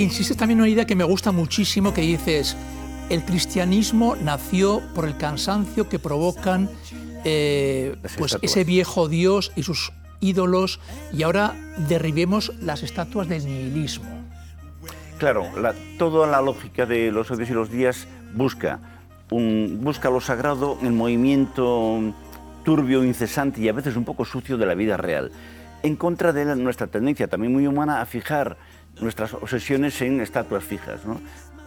insistes también en una idea que me gusta muchísimo, que dices, el cristianismo nació por el cansancio que provocan pues ese viejo Dios y sus ídolos, y ahora derribemos las estatuas del nihilismo. Claro, toda la lógica de los odios y los días busca lo sagrado en el movimiento turbio, incesante y a veces un poco sucio de la vida real, en contra de nuestra tendencia también muy humana a fijar nuestras obsesiones en estatuas fijas, ¿no?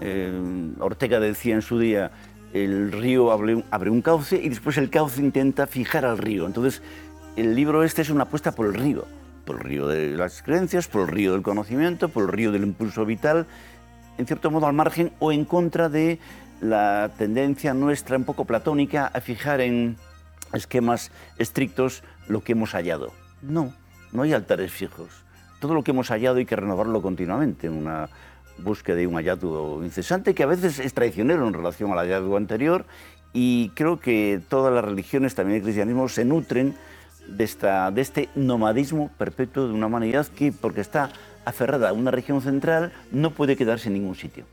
Ortega decía en su día, el río abre un cauce y después el cauce intenta fijar al río. Entonces, el libro este es una apuesta por el río de las creencias, por el río del conocimiento, por el río del impulso vital, en cierto modo al margen o en contra de la tendencia nuestra un poco platónica a fijar en esquemas estrictos lo que hemos hallado. No hay altares fijos. Todo lo que hemos hallado hay que renovarlo continuamente, una búsqueda de un hallazgo incesante que a veces es traicionero en relación al hallazgo anterior, y creo que todas las religiones, también el cristianismo, se nutren de este nomadismo perpetuo de una humanidad que, porque está aferrada a una región central, no puede quedarse en ningún sitio.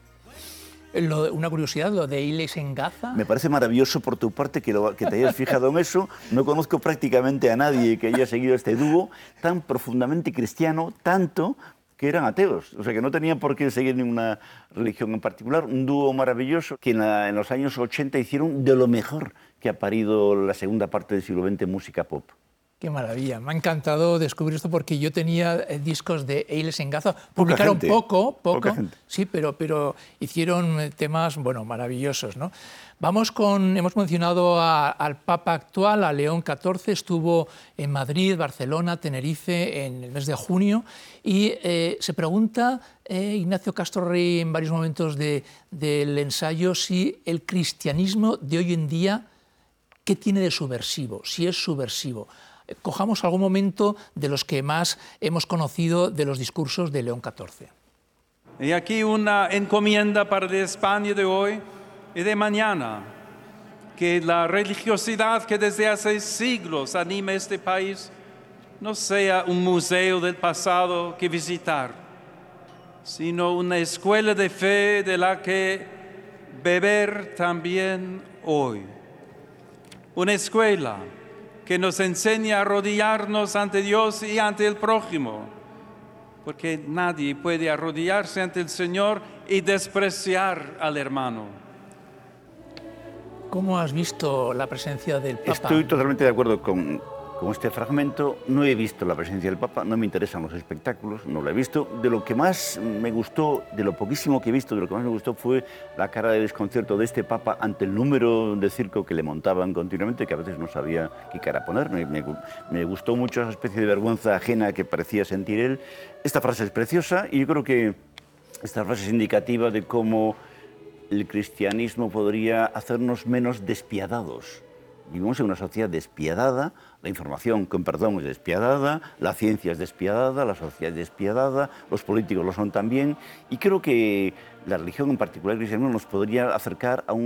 Una curiosidad, lo de Iles en Gaza. Me parece maravilloso por tu parte que te hayas fijado en eso. No conozco prácticamente a nadie que haya seguido este dúo tan profundamente cristiano, tanto que eran ateos, o sea que no tenían por qué seguir ninguna religión en particular. Un dúo maravilloso que en los años 80 hicieron de lo mejor que ha parido la segunda parte del siglo XX música pop. Qué maravilla, me ha encantado descubrir esto porque yo tenía discos de Eiles en Gaza, publicaron poco, sí, pero hicieron temas, bueno, maravillosos, ¿no? Hemos mencionado al Papa actual, a León XIV, estuvo en Madrid, Barcelona, Tenerife en el mes de junio, y se pregunta Ignacio Castro Rey en varios momentos del ensayo si el cristianismo de hoy en día, ¿qué tiene de subversivo? Si es subversivo. Cojamos algún momento de los que más hemos conocido de los discursos de León XIV. Y aquí una encomienda para la España de hoy y de mañana, que la religiosidad que desde hace siglos anima este país no sea un museo del pasado que visitar, sino una escuela de fe de la que beber también hoy. Una escuela que nos enseña a arrodillarnos ante Dios y ante el prójimo, porque nadie puede arrodillarse ante el Señor y despreciar al hermano. ¿Cómo has visto la presencia del Papa? Estoy totalmente de acuerdo con este fragmento. No he visto la presencia del Papa, no me interesan los espectáculos, no lo he visto. De lo que más me gustó, de lo poquísimo que he visto, de lo que más me gustó fue la cara de desconcierto de este Papa ante el número de circo que le montaban continuamente, que a veces no sabía qué cara poner. Me gustó mucho esa especie de vergüenza ajena que parecía sentir él. Esta frase es preciosa y yo creo que esta frase es indicativa de cómo el cristianismo podría hacernos menos despiadados. Vivimos en una sociedad despiadada, la información, con perdón, es despiadada, la ciencia es despiadada, la sociedad es despiadada, los políticos lo son también, y creo que la religión, en particular el cristianismo, nos podría acercar a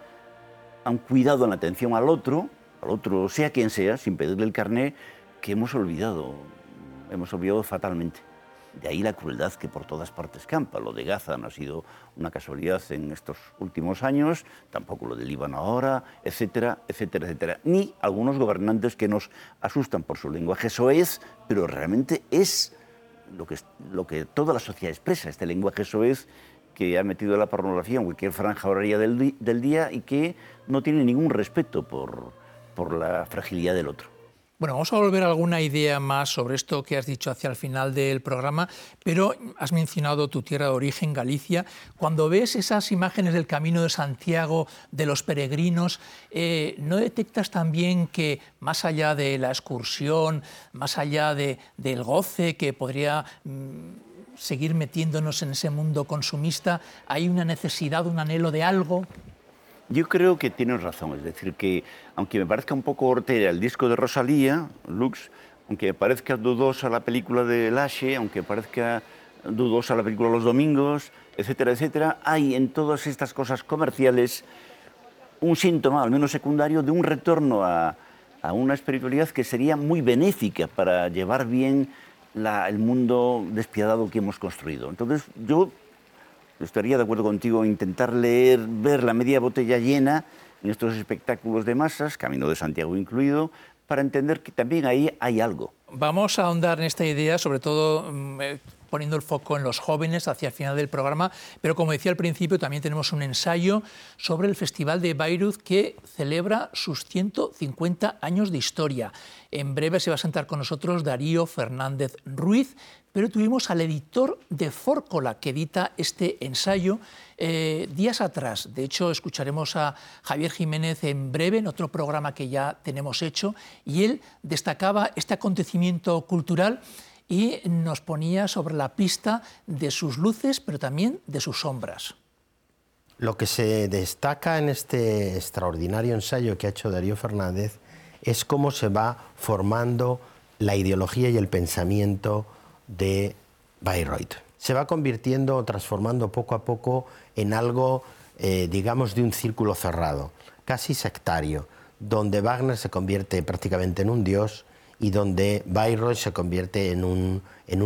un cuidado en la atención al otro, sea quien sea, sin pedirle el carné, que hemos olvidado fatalmente. De ahí la crueldad que por todas partes campa. Lo de Gaza no ha sido una casualidad en estos últimos años, tampoco lo del Líbano ahora, etcétera, etcétera, etcétera. Ni algunos gobernantes que nos asustan por su lenguaje soez, pero realmente es lo que toda la sociedad expresa, este lenguaje soez que ha metido la pornografía en cualquier franja horaria del día y que no tiene ningún respeto por la fragilidad del otro. Bueno, vamos a volver a alguna idea más sobre esto que has dicho hacia el final del programa, pero has mencionado tu tierra de origen, Galicia. Cuando ves esas imágenes del Camino de Santiago, de los peregrinos, ¿no detectas también que más allá de la excursión, más allá del goce que podría seguir metiéndonos en ese mundo consumista, hay una necesidad, un anhelo de algo? Yo creo que tienes razón, es decir, que aunque me parezca un poco hortera el disco de Rosalía, Lux, aunque me parezca dudosa la película de Lache, aunque parezca dudosa la película Los Domingos, etcétera, etcétera, hay en todas estas cosas comerciales un síntoma, al menos secundario, de un retorno a una espiritualidad que sería muy benéfica para llevar bien el mundo despiadado que hemos construido. Entonces, yo estaría de acuerdo contigo en intentar leer, ver la media botella llena en estos espectáculos de masas, Camino de Santiago incluido, para entender que también ahí hay algo. Vamos a ahondar en esta idea, sobre todo poniendo el foco en los jóvenes hacia el final del programa, pero como decía al principio, también tenemos un ensayo sobre el Festival de Bayreuth que celebra sus 150 años de historia. En breve se va a sentar con nosotros Darío Fernández Ruiz, pero tuvimos al editor de Fórcola, que edita este ensayo, días atrás. De hecho, escucharemos a Javier Jiménez en breve, en otro programa que ya tenemos hecho, y él destacaba este acontecimiento cultural y nos ponía sobre la pista de sus luces, pero también de sus sombras. Lo que se destaca en este extraordinario ensayo que ha hecho Darío Fernández es cómo se va formando la ideología y el pensamiento de Bayreuth. Se va convirtiendo, transformando poco a poco en algo, digamos, de un círculo cerrado, casi sectario, donde Wagner se convierte prácticamente en un dios y donde Bayreuth se convierte en un